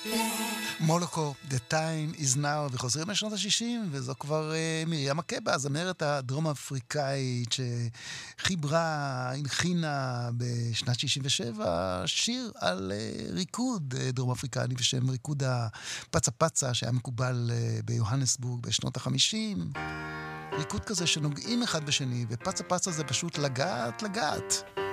מולוקו, The Time is Now, וחוזרים לשנות ה-60, וזו כבר מרים מקבה, הזמרת הדרום אפריקאית שחיברה, הנחינה בשנת 67, שיר על ריקוד דרום אפריקני בשם ריקוד הפצה פצה, שהיה מקובל ביוהנסבורג בשנות ה-50. ריקוד כזה שנוגעים אחד בשני, ופצה פצה זה פשוט לגעת לגעת.